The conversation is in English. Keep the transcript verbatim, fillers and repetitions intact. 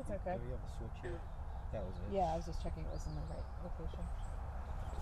That's okay. Do we have a switch here? That was it. Yeah, I was just checking it was in the right location.